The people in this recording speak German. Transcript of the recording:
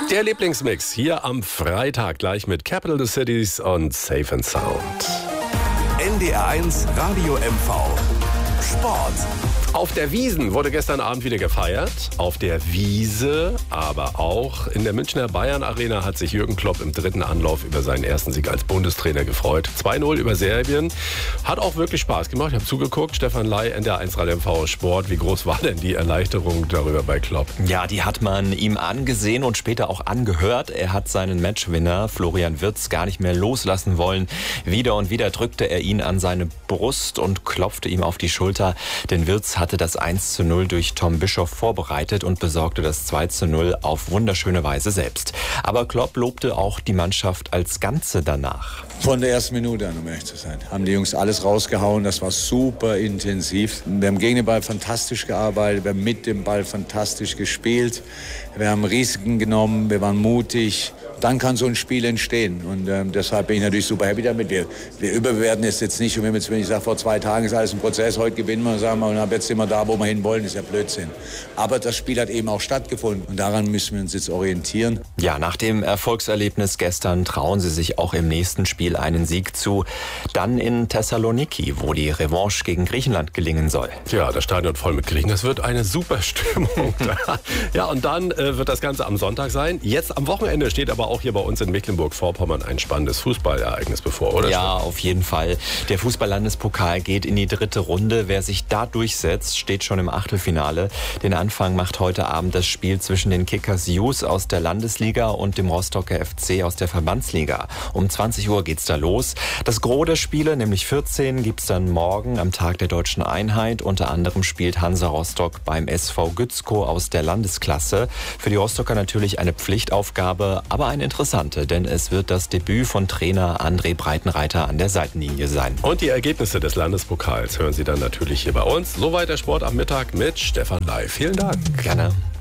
Der Lieblingsmix hier am Freitag gleich mit Capital the Cities und Safe and Sound. NDR1 Radio MV. Sport. Auf der Wiesn wurde gestern Abend wieder gefeiert. Auf der Wiese, aber auch in der Münchner Bayern Arena hat sich Jürgen Klopp im dritten Anlauf über seinen ersten Sieg als Bundestrainer gefreut. 2-0 über Serbien. Hat auch wirklich Spaß gemacht. Ich habe zugeguckt. Stefan Ley, NDR1 Radio MV Sport. Wie groß war denn die Erleichterung darüber bei Klopp? Ja, die hat man ihm angesehen und später auch angehört. Er hat seinen Matchwinner Florian Wirtz gar nicht mehr loslassen wollen. Wieder und wieder drückte er ihn an seine Brust und klopfte ihm auf die Schulter. Denn Wirtz hatte das 1:0 durch Tom Bischoff vorbereitet und besorgte das 2:0 auf wunderschöne Weise selbst. Aber Klopp lobte auch die Mannschaft als Ganze danach. Von der ersten Minute an, um ehrlich zu sein, haben die Jungs alles rausgehauen. Das war super intensiv. Wir haben gegen den Ball fantastisch gearbeitet, wir haben mit dem Ball fantastisch gespielt. Wir haben Risiken genommen, wir waren mutig. Dann kann so ein Spiel entstehen. Und deshalb bin ich natürlich super happy damit. Wir überbewerten es jetzt nicht. Und wenn ich sage, vor 2 Tagen ist alles ein Prozess, heute gewinnen wir, sagen wir, und ab jetzt sind wir da, wo wir hin wollen, ist ja Blödsinn. Aber das Spiel hat eben auch stattgefunden. Und daran müssen wir uns jetzt orientieren. Ja, nach dem Erfolgserlebnis gestern trauen sie sich auch im nächsten Spiel einen Sieg zu. Dann in Thessaloniki, wo die Revanche gegen Griechenland gelingen soll. Ja, das Stadion voll mit Griechen. Das wird eine super Stimmung. Ja, und dann wird das Ganze am Sonntag sein. Jetzt am Wochenende steht aber auch hier bei uns in Mecklenburg-Vorpommern ein spannendes Fußballereignis bevor, oder? Ja, auf jeden Fall. Der Fußball-Landespokal geht in die 3. Runde. Wer sich da durchsetzt, steht schon im Achtelfinale. Den Anfang macht heute Abend das Spiel zwischen den Kickers Youth aus der Landesliga und dem Rostocker FC aus der Verbandsliga. Um 20 Uhr geht's da los. Das Gros der Spiele, nämlich 14, gibt's dann morgen am Tag der Deutschen Einheit. Unter anderem spielt Hansa Rostock beim SV Gützkow aus der Landesklasse. Für die Rostocker natürlich eine Pflichtaufgabe, aber eine interessante, denn es wird das Debüt von Trainer André Breitenreiter an der Seitenlinie sein. Und die Ergebnisse des Landespokals hören Sie dann natürlich hier bei uns. Soweit der Sport am Mittag mit Stefan Ley. Vielen Dank. Gerne.